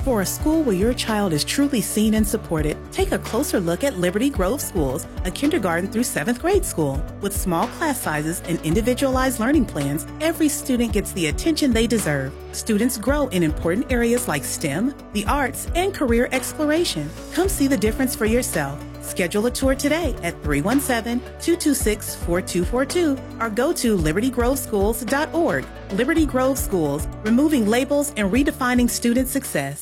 For a school where your child is truly seen and supported, take a closer look at Liberty Grove Schools, a kindergarten through 7th grade school. With small class sizes and individualized learning plans, every student gets the attention they deserve. Students grow in important areas like STEM, the arts, and career exploration. Come see the difference for yourself. Schedule a tour today at 317-226-4242 or go to libertygroveschools.org. Liberty Grove Schools, removing labels and redefining student success.